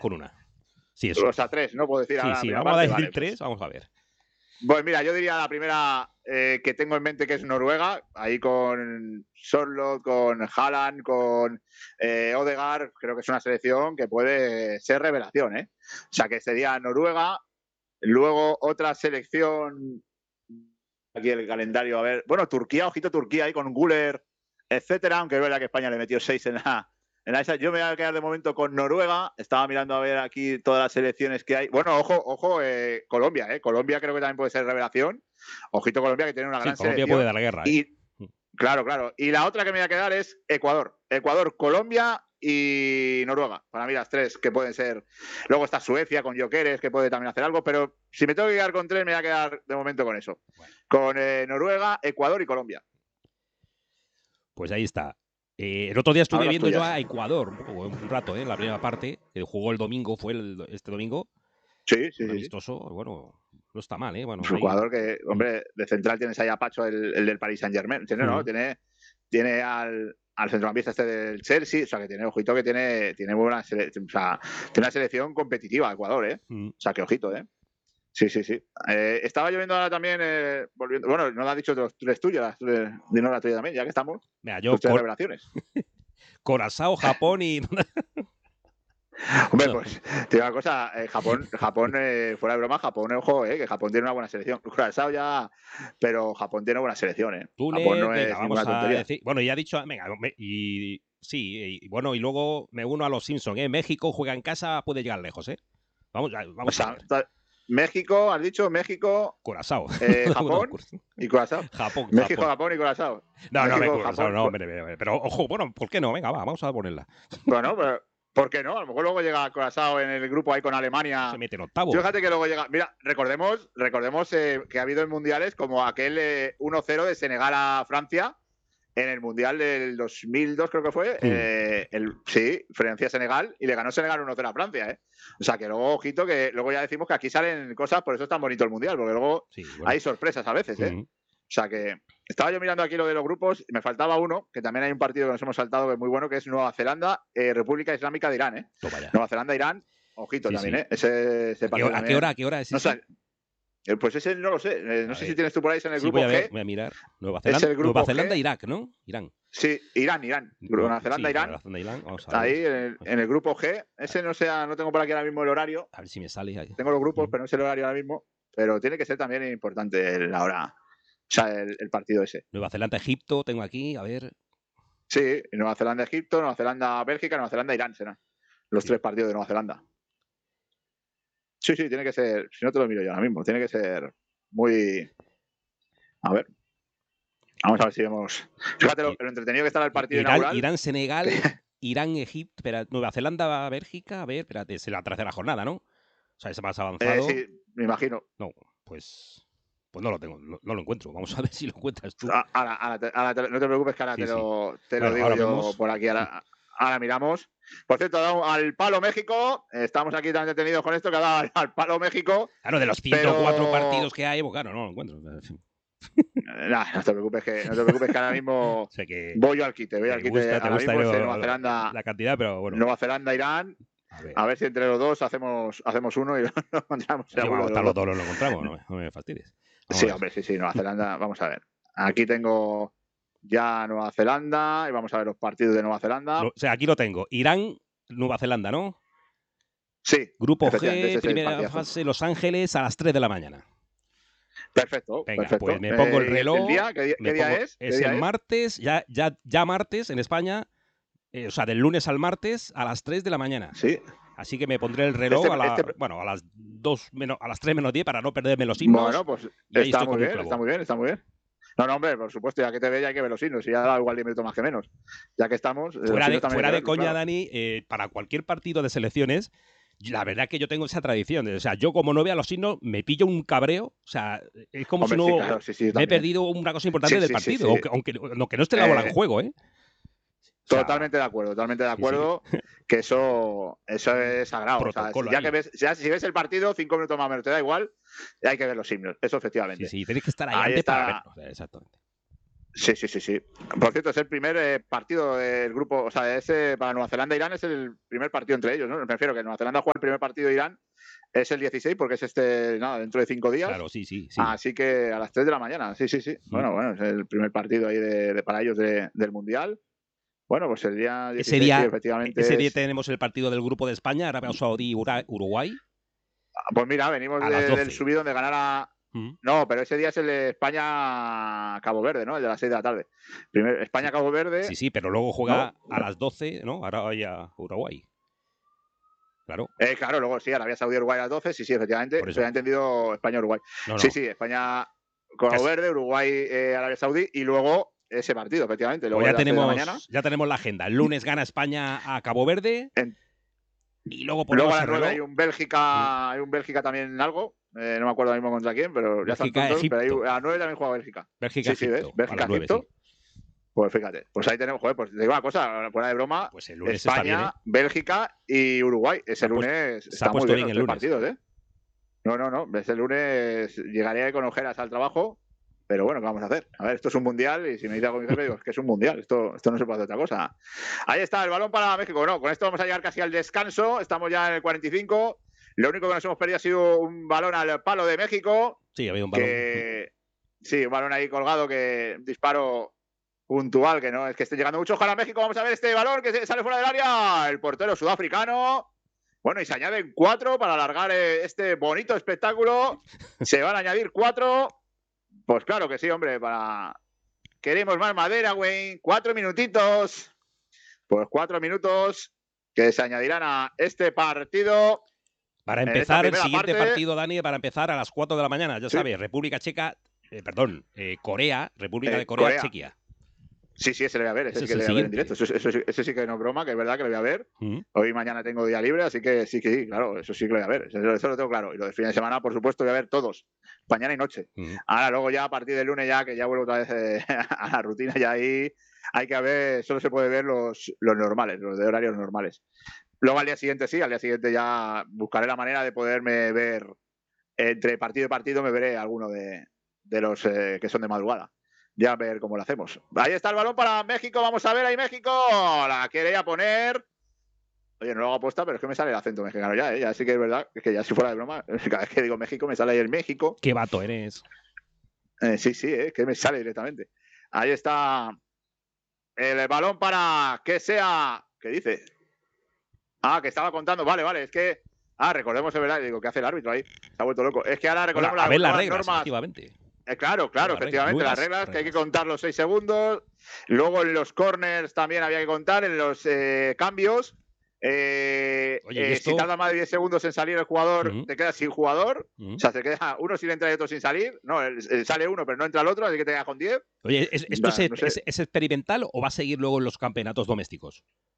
con una. Sí, eso. O sea, 3, no puedo decir ahora. Sí, vamos a decir 3, vamos a ver. Pues mira, yo diría la primera que tengo en mente, que es Noruega, ahí con Sorloth, con Haaland, con Odegaard. Creo que es una selección que puede ser revelación, ¿eh? O sea, que sería Noruega. Luego otra selección, aquí el calendario, a ver, bueno, Turquía, ojito Turquía ahí con Güler, etcétera, aunque es verdad que España le metió 6 en la esa. Yo me voy a quedar de momento con Noruega. Estaba mirando a ver aquí todas las selecciones que hay. Bueno, ojo, Colombia, Colombia creo que también puede ser revelación. Ojito Colombia, que tiene una gran Colombia selección. Puede dar guerra, y claro. Y la otra que me voy a quedar es Ecuador, Colombia y Noruega. Para mí las 3 que pueden ser. Luego está Suecia con Gyökeres, que puede también hacer algo, pero si me tengo que quedar con 3, me voy a quedar de momento con eso. Bueno. Con Noruega, Ecuador y Colombia. Pues ahí está. El otro día estuve viendo yo a Ecuador un rato, en la primera parte. Jugó el domingo, fue este domingo. Sí. Amistoso, bueno, no está mal, ¿eh? Bueno, un jugador que, hombre, de central tienes ahí a Pacho, el del Paris Saint-Germain. ¿No? Tiene al centrocampista este del Chelsea, o sea, que tiene, ojito, que tiene muy buena selección, o sea, tiene una selección competitiva Ecuador, ¿eh? O sea, que ojito, ¿eh? Sí. Estaba yo viendo ahora también, volviendo, bueno, no lo has dicho los 3 tuyos, dinos la tuya también, ya que estamos. Mira, yo revelaciones. Curazao, Japón y... Hombre, pues te digo una cosa, Japón, fuera de broma, Japón, ojo, que Japón tiene una buena selección. Curazao ya, pero Japón tiene buena selección, Túnez, Japón no venga, es vamos ninguna tontería. decir, bueno, ya he dicho, venga, y bueno, y luego me uno a los Simpsons, México juega en casa, puede llegar lejos, Vamos o sea, a ver. México, has dicho, México, Curazao. Japón y Curazao. México, Japón y Curazao. No, Curazao no, hombre, pero ojo, bueno, ¿por qué no? Venga, vamos a ponerla. Bueno, pero ¿por qué no? A lo mejor luego llega Curazao en el grupo ahí con Alemania. Se mete en octavos. Fíjate que luego llega. Mira, recordemos que ha habido en mundiales como aquel 1-0 de Senegal a Francia en el mundial del 2002, creo que fue. Francia-Senegal, y le ganó Senegal 1-0 a Francia, O sea que luego, ojito, que luego ya decimos que aquí salen cosas, por eso es tan bonito el mundial, porque luego hay sorpresas a veces, O sea que estaba yo mirando aquí lo de los grupos, me faltaba uno, que también hay un partido que nos hemos saltado que es muy bueno, que es Nueva Zelanda, República Islámica de Irán, Nueva Zelanda, Irán, ojito también, Ese partido ¿A qué hora es no sé, pues ese no lo sé. No sé si tienes tú por ahí en el grupo G. Voy a mirar. Nueva Zelanda, Irak, ¿no? Irán. Sí, Irán. Nueva Zelanda, Irán. Vamos a ver. Ahí en el grupo G. Ese no tengo por aquí ahora mismo el horario. A ver si me sale ahí. Tengo los grupos, pero no sé el horario ahora mismo. Pero tiene que ser también importante la hora. O sea, el partido ese. Nueva Zelanda, Egipto, tengo aquí, a ver. Sí, Nueva Zelanda, Egipto, Nueva Zelanda, Bélgica, Nueva Zelanda, Irán serán los 3 partidos de Nueva Zelanda. Sí, tiene que ser, si no te lo miro yo ahora mismo, tiene que ser muy... A ver. Vamos a ver si vemos... Fíjate lo entretenido que está el partido inaugural. Irán, Senegal, Irán, Egipto, Nueva Zelanda, Bélgica, a ver, espérate, es la tercera jornada, ¿no? O sea, es más avanzado. Sí, me imagino. No, pues no lo tengo, no lo encuentro. Vamos a ver si lo encuentras tú. Ahora, no te preocupes, que ahora te lo digo yo vemos. Por aquí. Ahora miramos. Por cierto, ha dado al palo México. Estamos aquí tan detenidos con esto que ha dado al palo México. Claro, de los 104 partidos que hay, claro, no lo encuentro. No te preocupes que ahora mismo voy yo al quite. Te gusta Nueva Zelanda, la cantidad, pero bueno. Nueva Zelanda, Irán. A ver si entre los dos hacemos uno y lo encontramos. Sí, vamos a estar los dos, lo encontramos, no me fastidies. Sí, hombre, sí, Nueva Zelanda. Vamos a ver. Aquí tengo ya Nueva Zelanda y vamos a ver los partidos de Nueva Zelanda. O sea, aquí lo tengo. Irán, Nueva Zelanda, ¿no? Sí. Grupo G, primera fase, Los Ángeles, a las 3 de la mañana. Perfecto. Venga, pues me pongo el reloj. ¿El día? ¿Qué día es? Es el martes, ya martes en España. O sea, del lunes al martes a las 3 de la mañana. Sí. Así que me pondré el reloj a las 3 menos 10 para no perderme los himnos. Bueno, pues está muy bien. No, hombre, por supuesto, ya que te ve ya hay que ver los himnos. Y ya da igual 10 minutos más que menos. Ya que estamos... Fuera de coña, claro. Dani, para cualquier partido de selecciones, la verdad que yo tengo esa tradición. O sea, yo como no vea los himnos, me pillo un cabreo. O sea, es como si me he perdido una cosa importante del partido. Aunque no esté la bola en juego, Totalmente de acuerdo, que eso es sagrado. O sea, si ves el partido, 5 minutos más o menos te da igual, y hay que ver los himnos, eso efectivamente. Sí, tenéis que estar ahí antes para verlo. Exactamente. Sí. Por cierto, es el primer partido del grupo, o sea, para Nueva Zelanda e Irán es el primer partido entre ellos, ¿no? Me refiero que Nueva Zelanda juega el primer partido de Irán, es el 16, porque es dentro de 5 días. Claro, sí. Así que a las 3 de la mañana, sí. Bueno, es el primer partido ahí para ellos del Mundial. Bueno, pues el día 16, sí, efectivamente. Ese día tenemos el partido del grupo de España, Arabia Saudí, Uruguay. Pues mira, venimos del subidón de ganar a... No, pero ese día es el de España-Cabo Verde, ¿no? El de las 6 de la tarde. España-Cabo Verde. Sí, pero luego juega a las 12, ¿no? Arabia-Uruguay. Claro. Claro, luego sí, Arabia Saudí-Uruguay a las 12, sí, efectivamente. Se había entendido España-Uruguay. No. Sí, España-Cabo Verde, Uruguay-Arabia Saudí y luego ese partido, efectivamente. Luego pues ya tenemos la agenda. El lunes gana España a Cabo Verde. Y luego a las 9 hay un Bélgica también algo. No me acuerdo ahora mismo contra quién, pero ya están tontos. Pero a las 9 también juega Bélgica. Bélgica-Egipto. Bélgica-Egipto. Pues fíjate, pues ahí tenemos, pues te digo una cosa, fuera de broma, pues el lunes España, Bélgica y Uruguy. Ese lunes está muy bien los 3 partidos, ¿eh? No, ese lunes llegaré con ojeras al trabajo, pero bueno, ¿qué vamos a hacer? A ver, esto es un mundial y si me dice algo mi jefe, digo, es que es un mundial, esto no se puede hacer otra cosa. Ahí está, el balón para México. No, con esto vamos a llegar casi al descanso, estamos ya en el 45. Lo único que nos hemos perdido ha sido un balón al palo de México. Sí, había un balón. Sí, un balón ahí colgado que disparo puntual, que no es que esté llegando mucho. Ojalá México, vamos a ver este balón que sale fuera del área. El portero sudafricano. Bueno, y se añaden 4 para alargar este bonito espectáculo. Se van a añadir 4. Pues claro que sí, hombre. Queremos más madera, Wayne. 4 minutitos. Pues 4 minutos que se añadirán a este partido. Para empezar el siguiente partido, Dani, para empezar a las 4 de la mañana. Ya sabes, República Checa, Corea, República de Corea, Chequia. Sí, ese lo voy a ver, ese sí que lo voy a ver en directo. Eso sí que no es broma, que es verdad que lo voy a ver. Hoy y mañana tengo día libre, así que sí, claro, eso sí que lo voy a ver. Eso lo tengo claro. Y lo de fin de semana, por supuesto, voy a ver todos, mañana y noche. Ahora, luego ya a partir del lunes, que ya vuelvo otra vez a la rutina, ya ahí hay que ver, solo se puede ver los normales, los de horarios normales. Luego al día siguiente ya buscaré la manera de poderme ver, entre partido y partido me veré alguno de los que son de madrugada. Ya a ver cómo lo hacemos. Ahí está el balón para México. Vamos a ver ahí México. La quiere ya poner. Oye, no lo hago aposta, pero es que me sale el acento mexicano ya, ¿eh? Ya sí que es verdad. Es que ya si fuera de broma, cada vez que digo México me sale ahí el México. Qué vato eres. Sí, que me sale directamente. Ahí está el balón para que sea... ¿Qué dice? Que estaba contando. Vale. Es que... recordemos, es verdad. Digo, ¿qué hace el árbitro ahí? Se ha vuelto loco. Es que ahora recordemos las reglas, normas. Efectivamente. Claro, efectivamente, las reglas, que hay que contar los 6 segundos. Luego en los corners también había que contar, en los cambios. Oye, si tarda más de 10 segundos en salir el jugador, te quedas sin jugador. O sea, te queda uno sin entrar y otro sin salir. No, sale uno, pero no entra el otro, así que te quedas con 10. Oye, ¿esto es experimental o va a seguir luego en los campeonatos domésticos?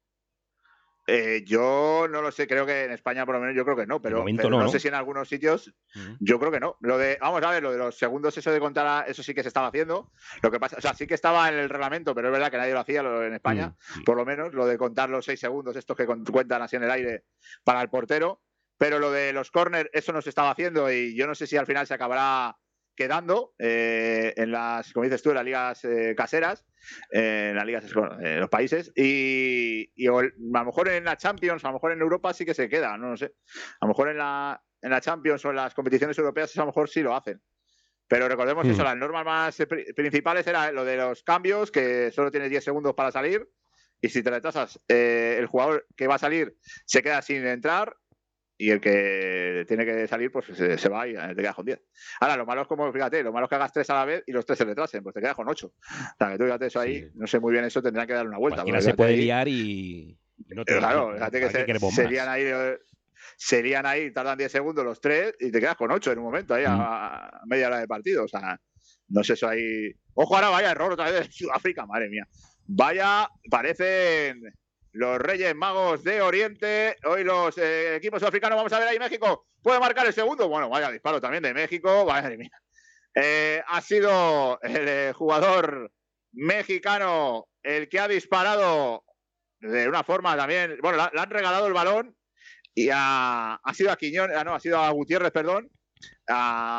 Yo no lo sé, creo que en España por lo menos yo creo que no, pero no sé si en algunos sitios yo creo que no. Vamos a ver, lo de los segundos, eso de contar, eso sí que se estaba haciendo. Lo que pasa, o sea, sí que estaba en el reglamento, pero es verdad que nadie lo hacía en España, por lo menos, lo de contar los 6 segundos, estos que cuentan así en el aire para el portero. Pero lo de los corners, eso no se estaba haciendo y yo no sé si al final se acabará quedando en las, como dices tú, en las ligas caseras, en las ligas en los países y a lo mejor en la Champions, a lo mejor en Europa sí que se queda, no lo sé. A lo mejor en la Champions o en las competiciones europeas a lo mejor sí lo hacen. Pero recordemos eso, las normas más principales era lo de los cambios, que solo tienes 10 segundos para salir y si te retrasas, el jugador que va a salir se queda sin entrar. Y el que tiene que salir, pues se va y te quedas con 10. Ahora, lo malo es como, fíjate, lo malo es que hagas 3 a la vez y los 3 se retrasen, pues te quedas con 8. O sea, que tú fíjate eso ahí, no sé muy bien eso, tendrán que dar una vuelta. Cualquiera se puede liar y no te claro, fíjate que serían ahí, tardan 10 segundos los 3 y te quedas con 8 en un momento, ahí a media hora de partido. O sea, no sé eso ahí. Ojo, ahora vaya error otra vez de Sudáfrica, madre mía. Vaya, parecen los Reyes Magos de Oriente. Hoy los equipos sudafricanos, vamos a ver ahí México. ¿Puede marcar el segundo? Bueno, vaya disparo también de México. Madre mía. Ha sido el jugador mexicano el que ha disparado de una forma también. Bueno, le han regalado el balón y ha sido a Quiñones, ha sido a Gutiérrez, perdón.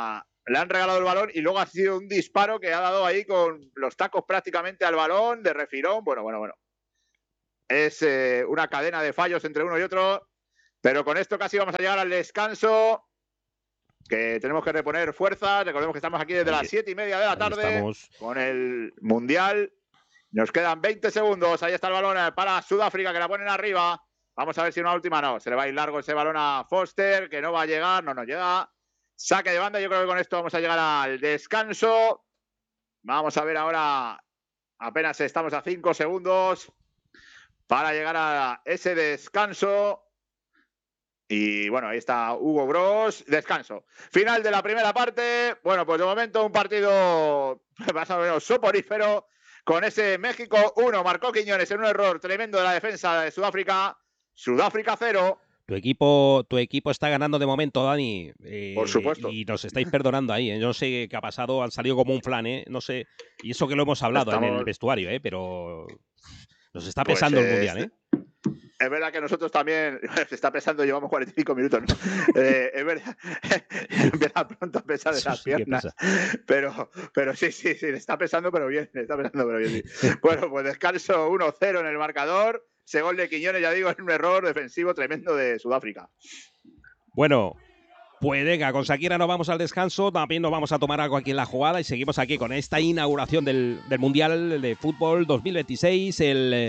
le han regalado el balón y luego ha sido un disparo que ha dado ahí con los tacos prácticamente al balón, de refilón. Bueno. Es una cadena de fallos entre uno y otro, pero con esto casi vamos a llegar al descanso, que tenemos que reponer fuerzas. Recordemos que estamos aquí desde las 7:30 de la tarde con el Mundial. Nos quedan 20 segundos. Ahí está el balón para Sudáfrica, que la ponen arriba. Vamos a ver si una última no. Se le va a ir largo ese balón a Foster, que no va a llegar, no nos llega. Saque de banda. Yo creo que con esto vamos a llegar al descanso. Vamos a ver ahora. Apenas estamos a 5 segundos para llegar a ese descanso. Y bueno, ahí está Hugo Broos. Descanso. Final de la primera parte. Bueno, pues de momento un partido más o menos soporífero. Con ese México 1, marcó Quiñones en un error tremendo de la defensa de Sudáfrica. Sudáfrica 0. Tu equipo está ganando de momento, Dani. Por supuesto. Y nos estáis perdonando ahí. Yo no sé qué ha pasado. Han salido como un flan, no sé. Y eso que lo hemos hablado en el vestuario, pero nos está pesando el Mundial, Es verdad que nosotros también, se está pesando, llevamos 45 minutos, ¿no? Es verdad, empieza pronto a pesar de las piernas, pero sí, le está pesando, pero bien, sí. Bueno, pues descanso 1-0 en el marcador, ese gol de Quiñones, ya digo, es un error defensivo tremendo de Sudáfrica. Bueno, pues venga, con Shakira nos vamos al descanso, también nos vamos a tomar algo aquí en la jugada y seguimos aquí con esta inauguración del Mundial de Fútbol 2026,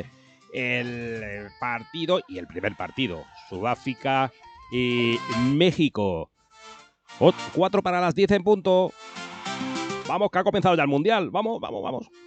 el partido y el primer partido, Sudáfrica y México. 4 para las 10 en punto. Vamos, que ha comenzado ya el Mundial. Vamos.